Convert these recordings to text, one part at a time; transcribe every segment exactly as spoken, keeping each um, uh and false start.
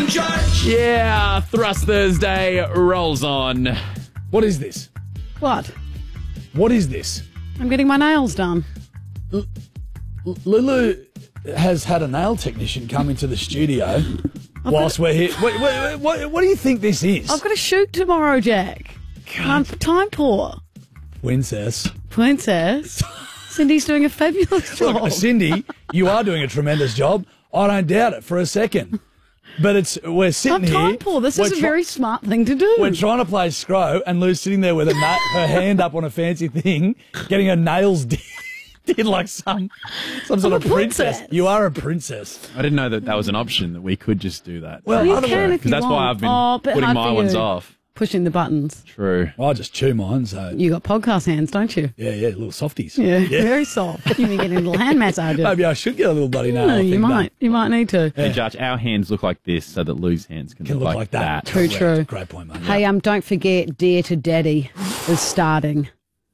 and Judge. Yeah, Thrust Thursday rolls on. What is this? What? What is this? I'm getting my nails done. L- Lulu has had a nail technician come into the studio whilst we're here. What, what, what, what do you think this is? I've got a shoot tomorrow, Jack. I'm time poor. Princess. Princess. Cindy's doing a fabulous job. Look, Cindy, you are doing a tremendous job. I don't doubt it for a second. But it's we're sitting I'm here. time poor. This is a try- very smart thing to do. We're trying to play Scro, and Lou's sitting there with a na- her hand up on a fancy thing, getting her nails did, did like some some sort I'm of a princess. princess. You are a princess. I didn't know that that was an option, that we could just do that. Well, you otherwise- can if you Because that's want. why I've been oh, but putting hard my for ones you. off. Pushing the buttons. True. I just chew mine, so You got podcast hands, don't you? yeah, yeah, little softies. Yeah, very soft. You can get a little hand massage. Maybe I should get a little bloody nail. No, thing you done. might. You might need to. Hey, Judge, our hands look like this so that Lou's hands can, Can look like that. True, Correct. true. Great point, mate. Hey, um, don't forget, Dear to Daddy is starting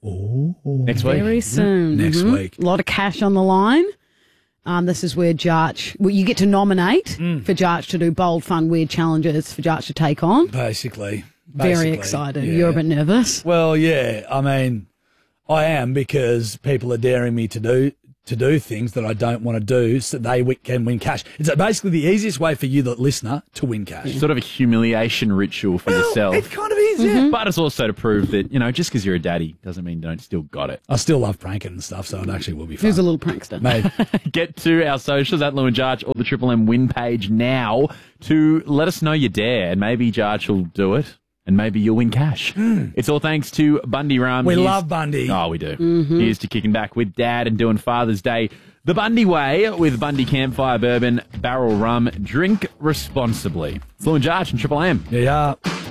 Next week. very soon. Next Mhm. week. A lot of cash on the line. Um, this is where Jarch, well, you get to nominate Mm. for Jarch to do bold, fun, weird challenges for Jarch to take on. Basically. Very Basically, excited. yeah. You're a bit nervous. Well, yeah. I mean, I am, because people are daring me to do to do things that I don't want to do, so they wi- can win cash. It's basically the easiest way for you, the listener, to win cash. Sort of a humiliation ritual for Well, yourself. it kind of is, yeah. But it's also to prove that, you know, just because you're a daddy doesn't mean you don't still got it. I still love pranking and stuff, so it actually will be fun. Who's a little prankster? Mate, Get to our socials at Lou and Jarch or the Triple M win page now to let us know you dare, and maybe Jarch will do it, and maybe you'll win cash. It's all thanks to Bundy Rum. we Here's- love Bundy. Oh, we do. Here's to kicking back with Dad and doing Father's Day the Bundy way with Bundy Campfire Bourbon Barrel Rum. Drink responsibly. It's Lou and Jarch and Triple M. Yeah.